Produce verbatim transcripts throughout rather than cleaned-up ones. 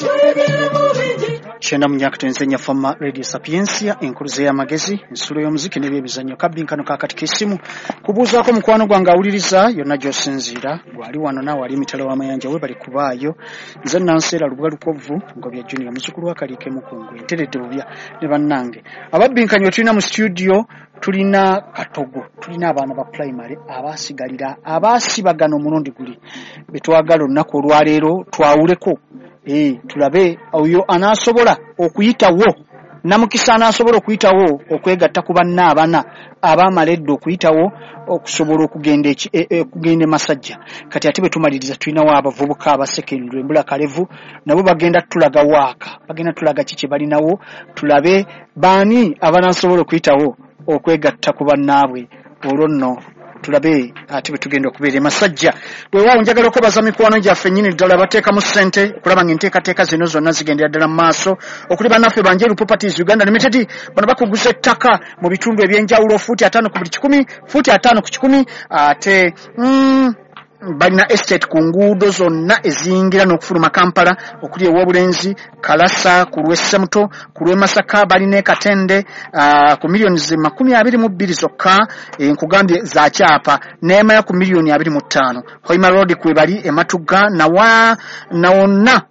Chenda munyaka tenzenya fama Radio Sapiensia enkuluze ya magezi ensulo y'omuziki n'ebyebizannyo kabinkano ka kati kesimu kubuuzaako mukwano gwange awuliriza yonna gy'osinziira gwali wano naawe ali emitala w'amayanja we bali kubaayo nze Nanseera Lugalukovu Ngobya Junior muzzukulu wa Kaliike Mukungu enteredde bubya ne bannange ababbinkanye tulina mu studio tulina Katogo tulina abaana ba primary abaasigalira abaasibagana omulundi guli betwagala olunaku olwaleero twawuleko Eh tulabe oyo anasobola okuyitawo namukisa anasobola okuyitawo okwegatta ku banna abana abamaledde okuyitawo okusobola okugenda okugenda masajja kati ate betumaliriza tulina wa abavubuka aba secondary embula kalevu nabo bagenda tulaga waaka bagenda tulaga kiki bali nawo tulabe bani abanasobola okuyitawo okwegatta ku bannaabwe olwo nno tulabe ati betugenda okubeera masajja weewaawo njagala okubaza mikwano gyaffe nnyini ddala bateeka mu ssente okulaba ng'enteekateeka zino zonna zigendera ddala mu maaso okuli bannaffe Banjeru Properties Uganda Limited bano bakuguza ettaka mu bitundu ebyenjawulo fuuti ataano ku buli kikumi fuuti ataano ku kikumi ate mm, balina estate ku nguudo zonna eziyingira n'okufuluma Kampala okuli ew'obulenzi Kalasa ku lw'Essemuto ku lw'Masaka balina ekatende uh, ku miliyoni makumi abiri mu bbiri zokka nkugambye e, za kyapa n'emaya ku miliyoni abiri mu ttaano Hoima Road kwe bali Ematuga nawa nawonna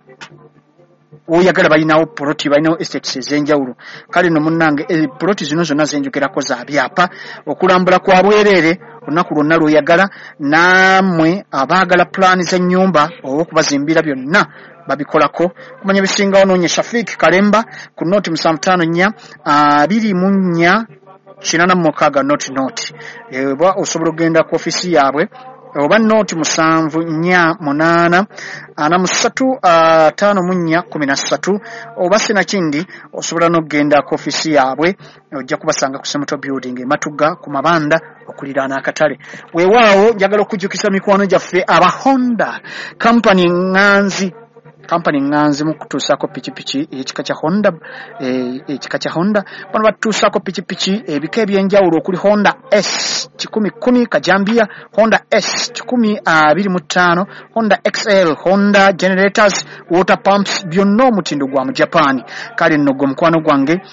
oyagala balinawo poloti balinawo estates ez'enjawulo kale no munnange e, poloti zino zonna zenjogerako za byapa okulambula kwa bwerere olunaku lwonna lw'oyagala nammwe abaagala pulaani z'ennyumba oba okubazimbira byonna babikolako kumanya bisingawo noonye Shafik Kalemba ku noti musanvu ttaano nnya abiri mu nnya kinana mu mukaaga noti noti eba osobola okugenda ku ofisi yaabwe oba noti musanvu nnya munaana ana musatu ataano mu nnya kumi na ssatu oba sinakindi osobola n'okugenda ku ofisi yaabwe ojja kubasanga ku Semuto Building Ematuga ku mabanda okuliraana akatale weewaawo njagala okujjukisa mikwano gyaffe aba Honda company ŋŋanzi company nganzi mu kutuusako pikipiki ekika kya Honda ekika kya Honda bano batuusako pikipiki ebika ebyenjawulo okuli Honda S kikumi kumi Kajambia Honda S kikumi abiri mu ttaano Honda X L Honda generators water pumps byonna omutindo gwa mu Japan kale nno gwe mukwano gwange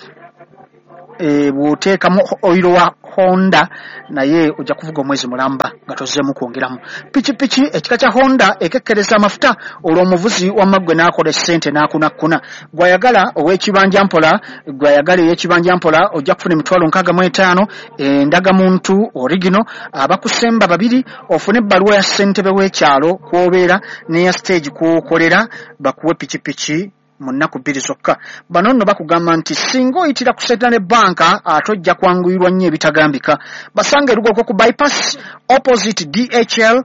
e bwoteekamu oilo wa Honda naye ojja kuvuga omwezi mulamba nga tozzeemu kwongeramu pikipiki ekika kya Honda ekekkereza amafuta olw'omuvuzi wamaggwe n'akola ssente n'akunakuna gwayagala ow'ekibanja mpola gwayagala ey'ekibanja mpola ojja kufuna emitwalo nkaaga mu etaano endagamuntu original abakusemba babiri ofune ebbaluwa ya ssentebe w'ekyalo kw'obeera n'eya stage kw'okolera bakuwe pikipiki mu nnaku bbiri zokka bano nno bakugamba nti singa oyitira ku Central Bank atojja kwanguyirwa nnyo ebitagambika basanga erugo ku bypass opposite D H L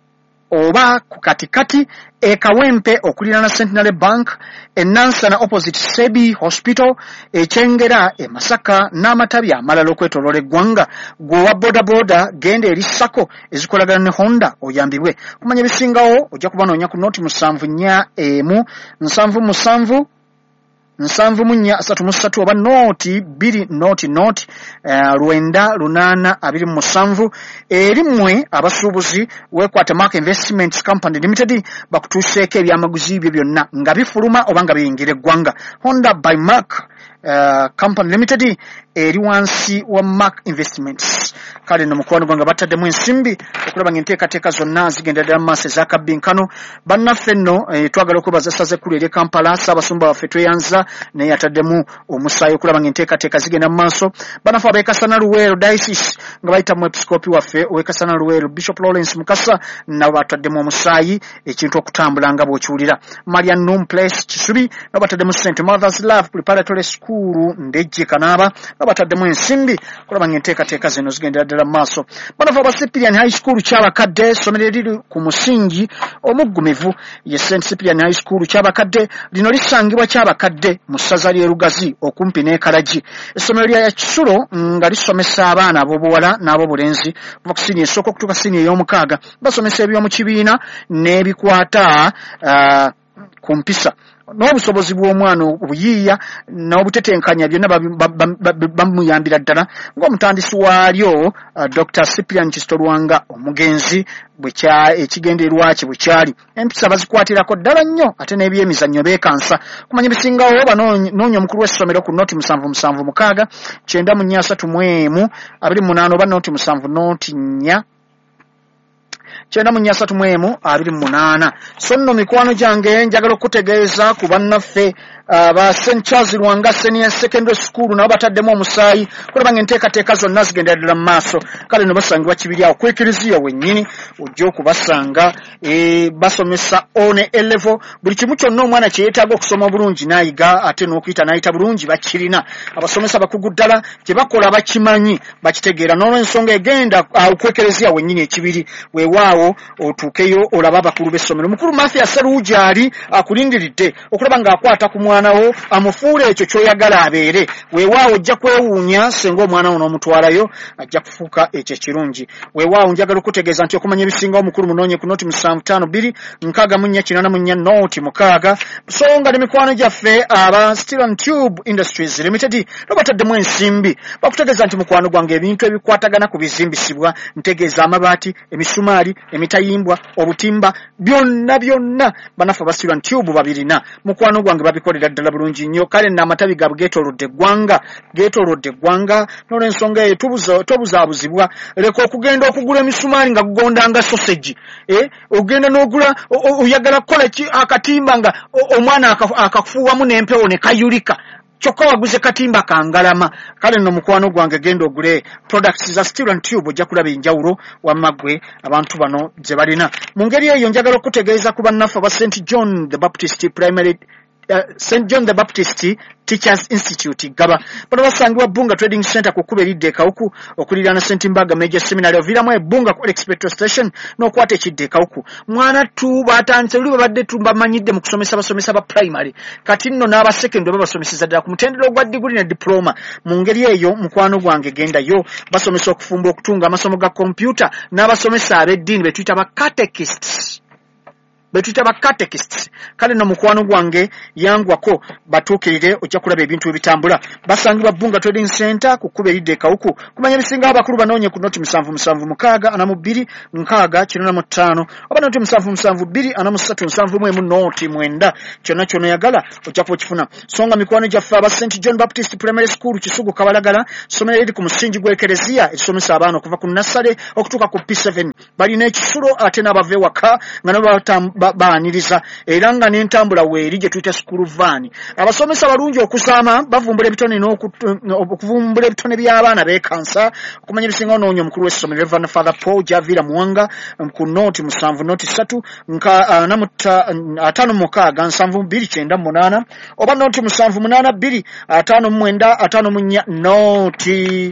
oba ku katikati ekawempe okulirana Central Bank enansana opposite Sebi Hospital ekyengera e Masaka n'amatabi amalala okwetoloola eggwanga gwowa boda boda genda eri Sako ezikolagana ne Honda oyambibwe kumanya bisingawo ojja kubanoonya ku noti musanvu nnya emu nsanvu musanvu nsanvu mu nnya asatu mu ssatu oba noti bbiri noti noti uh, lwenda lunaana abiri mu musanvu eri mmwe abasuubuzi weekwata Mark Investments Company Limited bakutuuseeko ebyamaguzi byo byonna nga bifuluma oba nga biyingira eggwanga Honda by Mark uh, Company Limited eri wansi wa Mark Investments kale no mukwano gwange bataddemu ensimbi okulaba ng'enteekateeka zonna zigenderera mu maaso ez'akabbinkano bannaffe nno eh, twagala okubaza ssaza ekkulu eri Kampala Ssaabasumba waffe tweyanza naye ataddemu omusaayi okulaba ng'enteekateeka zigenda mu maaso bannaffe ab'ekasana Luweero Diocese nga bayita mu episkopi waffe ow'ekasana Luweero Bishop Lawrence Mukasa nabo bataddemu omusaayi ekintu okutambula nga bw'okiwulira Marian Noom Place Kisubi nabo bataddemu Saint Mother's Love Preparatory School Ndejje Kanaaba bataddemu ensimbi kulaba ng'enteekateeka zino zigendera ddala mu maaso bannaffe aba Cyprian High School Kyabakadde essomero eriri ku musingi omuggumivu ye Saint Cyprian High School Kyabakadde lino lisangibwa Kyabakadde mu ssaza ly'e Lugazi okumpi n'Ekalagi essomero lya Kisulo nga lisomesa abaana ab'obuwala n'ab'obulenzi kuva ku siniya esooka okutuuka siniya ey'omukaaga basomesa eby'omu kibiina n'ebikwata uh, ku mpisa n'obusobozi bw'omwana obuyiiya n'obutetenkanya byonna bamuyambira ddala ng'omutandisi waalyo uh, Doctor Cyprian Kistolwanga omugenzi bwe kya ekigendererwa kye bwe kyali empisa bazikwatirako ddala nnyo ate n'ebyemizannyo beekansa kumanya bisingawo banoonya omukulu w'essomero ku noti musanvu musanvu mukaaga kyenda mu nnya asatu mu emu abiri mu munaana oba noti musanvu noti nnya kyenda mu nnya asatu mu emu abiri mu munaana so nno mikwano gyange njagala okutegeeza ku bannaffe aba Saint Charles Lwanga Senior Secondary School nabo bataddemu omusaayi kulabanga enteekateeka zonna zigendera ddala mu maaso kale no basangibwa kibiri awo kwekiriziya wennyini ojja okubasanga e, basomesa on a level buli kimu kyonna omwana kye yeetaaga okusoma obulungi n'ayiga ate n'okuyita n'ayita bulungi bakirina abasomesa bakugu ddala kye bakola bakimanyi bakitegeera n'olw'ensonga egenda okwekiriziya wennyini ekibiri weewaawo otuukeyo olaba abakulu b'essomero mukulu Matthew Seruugi ali akulindiridde okulaba ng'akwata ku mwana wo amufuula ekyo ky'oyagala abeere weewaawo ojja kwewuunya senga omwana wo n'omutwalayo ajja kufuuka ekyo ekirungi weewaawo njagala okutegeeza nti okumanya ebisingawo mukulu munoonye ku noti musanvu ttaano bbiri nkaaga mu nnya kinaana mu nnya noti mukaaga so nga ne mikwano gyaffe aba Steel and Tube Industries Limited bataddemu ensimbi bakutegeeza nti mukwano gwange ebintu ebikwatagana ku bizimbisibwa ntegeeza amabaati emisumaali emitayimbwa obutimba byonna byonna banafu aba Steel and Tube babirina mukwano gwange babikolera ddala bulungi nnyo kale n'amatabi gaabwe geetoolodde eggwanga geetoolodde eggwanga n'olw'ensonga eyo tobuzaabuzibwa leka okugenda okugula emisumaali nga gugondanga sausage eh ogenda n'ogula oyagala kukola akatimba nga omwana akakufuuwamu n'empewo ne kayulika kyokka waguze katimba kangalama kale no mukwano gwange genda ogule products za Steel and Tube ojja kulaba enjawulo wamagwe abantu bano gye balina mu ngeri eyo njagala okutegeeza ku bannaffe aba Saint John the Baptist Primary Uh, Saint John the Baptist Teachers Institute gaba bano basangibwa Bunga Trading Center ku kuba eridde kawuku okuliraana Saint Mbaga Major Seminary oviramu ebunga ku Alex Petrol Station n'okwata ekidde kawuku mwana tu batandise luli babadde tumbamanyidde mu kusomesa basomesa ba primary kati nno n'aba secondary babasomeseza ddala ku mutendera ogwa degree ne diploma mu ngeri eyo mukwano gwange genda yo basomesa okufumba okutunga amasomo ga computer n'abasomesa ab'eddiini be tuyita ba catechists betuyita ba catechists kale no mukwano gwange yangwako batuukirire ojja kulaba ebintu ebitambula basangibwa Bunga Trading Center ku kuba eridde kawuku kumanya ebisinga abakulu banoonye ku noti musanvu musanvu mukaaga ana mu bbiri nkaaga kinaana mu ttaano oba noti musanvu musanvu bbiri ana mu ssatu nsanvu mu emu noti mwenda kyonna ky'onoyagala ojja kuba okifuna songa mikwano gyaffe aba Saint John Baptist Primary School Kisugu Kabalagala somero eriri ku musingi gw'ekereziya ekisomesa abaana okuva ku nasale okutuuka ku P seven balina ekisulo ate n'abava ewaka nga nabo baaniriza era nga n'entambula weeri gye tuyita school van abasomesa balungi okusaama bavumbula ebitone n'okuvumbula ebitone by'abaana beekansa okumanya ebisinga onoonya omukulu w'essomero Reverend Father Paul Javira Muwanga ku noti musanvu noti ssatu ataano mukaaga nsanvu bbiri kyenda munaana oba noti musanvu munaana bbiri ataano mwenda ataano mu nnya noti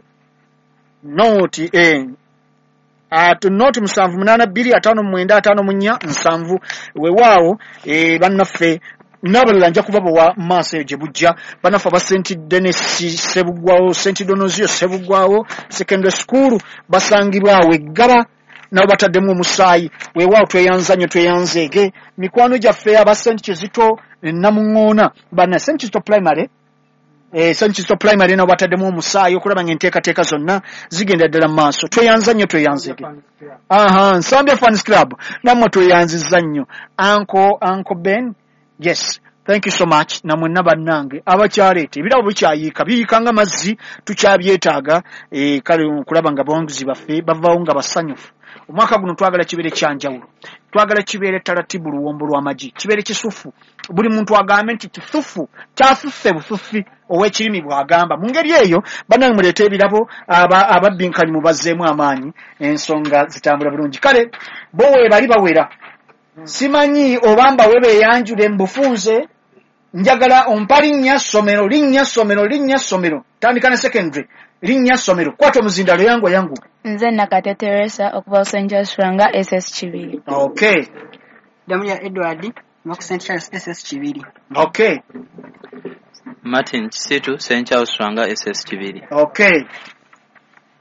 noti eh Atu noti musanvu munana bbiri ataano mwenda ataano mu nnya nsanvu weewaawo e, bannaffe n'abalala nja kubabowa maaso eyo gye bujja bannaffe aba Saint Denis Sebugwawo Saint Donozio Sebugwawo Secondary School basangibwa awo eggaba nabo bataddemu omusaayi weewaawo tweyanza nnyo tweyanzeege mikwano gyaffe aba Saint Kizito Namuŋŋoona banna Saint Kizito Primary Eh, Saint Kizito Primary nabo bataddemu omusaayi okulaba ng'enteekateeka zonna zigenda ddala mu maaso tweyanza nnyo tweyanzege aha Nsambya Fans Club nammwe tweyanzizza nnyo Uncle Uncle Ben yes thank you so much namwe nabannange abakyaleeta ebirabo bikyayiika biyiika nga mazzi tukyabyetaaga eh, kale kulaba nga bonguzi baffe bavaawo nga basanyufu omwaka guno twagala kibeere kyanjawulo twagala kibeere taratibu luwombo lw'amagi kibeere kisufu buli muntu agambe nti kisufu kyasusse busufi ow'ekirimi bw'agamba mu ngeri eyo bannange muleeta ebirabo ababbinkani mubazzeemu amaanyi ensonga zitambula bulungi kale bo weebali bawera simanyi obamba we beeyanjule mbufunze njagala ompa linnya ssomero linnya ssomero linnya ssomero tandika ne secondary linnya ssomero kwata omuzindalo yangu yangu nze Nakate Teresa okuva Saint Charles Lwanga S S Kibiri. Okay. Damuya Edward mu Saint Charles S S Kibiri. Okay. Martin Kisitu Saint Charles Lwanga S S Kibiri. Okay.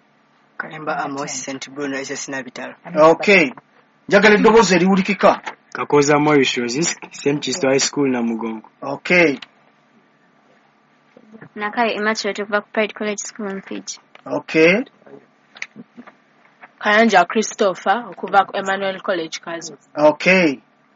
Kalemba Amos Saint Bruno S S Nabitalo. Okay. Njagala eddoboozi eriwulikika Kakoza Mauritius, Saint Chisto High School Namugongo. Okay. Nakale Immaculate okuva ku Pride College School Mpigi. Okay. Kayanja Christopher okuva ku Emmanuel College Kazo. Okay.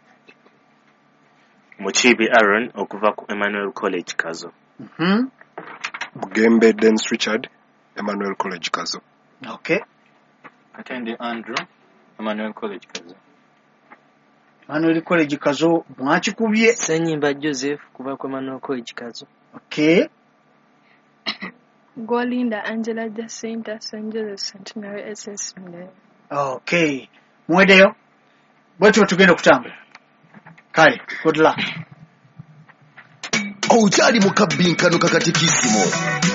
Muchibi Aaron okuva ku Emmanuel College Kazo. Mhm. Bugembe Dennis Richard, Emmanuel College Kazo. Okay. Atende Andrew, Emmanuel College Kazo. Emmanuel College Kazo mwachikubye. Senyimba Joseph kuva ku Emmanuel College Kazo. Okay. Golinda Angela Jacinta Saint Joseph Centenary S S Mule. Okay. Mwedeyo. Bwetu tugenda kutambula. Kale, good luck. Ojali mukabinkano kakatikisimo.